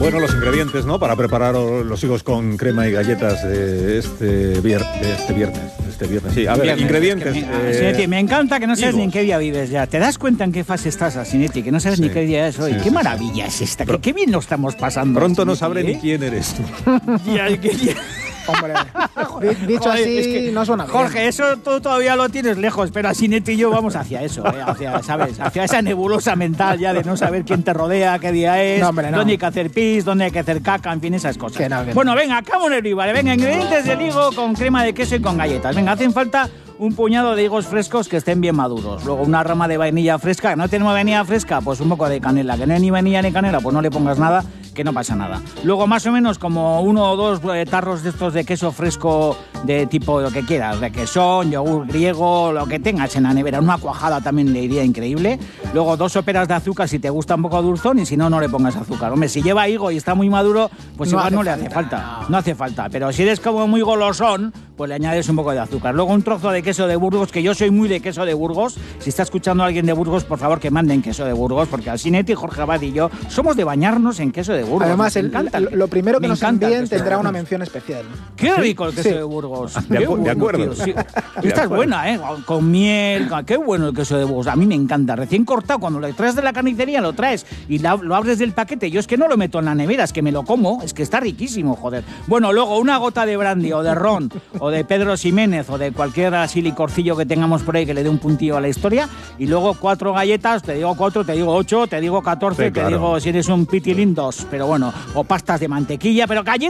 Bueno, los ingredientes, ¿no? Para preparar los higos con crema y galletas de este viernes. Sí, a ver, Viernes, ingredientes. Asinetti, me encanta que no sabes higos. ni en qué día vives ya. ¿Te das cuenta en qué fase estás, Asinetti? Que no sabes ni qué día es hoy. Sí, ¡Qué sí, maravilla es esta! ¡Qué bien lo estamos pasando! Pronto no Asinetti, sabré ni quién eres tú. Hombre, dicho Joder, así es que, no suena bien. Jorge, eso tú todavía lo tienes lejos, pero Asinetti y yo vamos hacia eso, ¿sabes? Hacia esa nebulosa mental ya de no saber quién te rodea, qué día es, No, hombre, no. dónde hay que hacer pis, dónde hay que hacer caca, en fin, esas cosas. Que no. Bueno, venga, acabamos el vale. Venga, ingredientes del higo con crema de queso y con galletas. Venga, hacen falta un puñado de higos frescos que estén bien maduros. Luego una rama de vainilla fresca. ¿No tenemos vainilla fresca? Pues un poco de canela. ¿Que no hay ni vainilla ni canela? Pues no le pongas nada, que no pasa nada. Luego más o menos como 1 o 2 tarros de estos de queso fresco de tipo lo que quieras, de quesón, yogur griego, lo que tengas en la nevera. Una cuajada también le iría increíble. Luego 2 soperas de azúcar si te gusta un poco dulzón y si no, no le pongas azúcar. Hombre, si lleva higo y está muy maduro, pues igual no le hace falta. No hace falta. Pero si eres como muy golosón, pues le añades un poco de azúcar. Luego un trozo de queso de Burgos, que yo soy muy de queso de Burgos. Si está escuchando a alguien de Burgos, por favor que manden queso de Burgos, porque Asinetti, Jorge Abad y yo somos de bañarnos en queso de Burgos. Además, lo primero que Me nos encanta el envíen queso de tendrá una Burgos. mención especial. Qué rico el queso Sí. de Burgos. De Qué acuerdo. tío, sí. Esta es buena, ¿eh? Con miel. Qué bueno el queso de Burgos. A mí me encanta. Recién cortado, cuando lo traes de la carnicería, lo traes y lo abres del paquete. Yo es que no lo meto en la nevera, es que me lo como. Es que está riquísimo, joder. Bueno, luego una gota de brandy o de ron o de Pedro Ximénez o de cualquier así licorcillo que tengamos por ahí que le dé un puntillo a la historia. Y luego 4 galletas, te digo 4, te digo 8, te digo 14, Sí, claro. te digo si eres un pitilín 2. Pero bueno, o pastas de mantequilla, pero galletas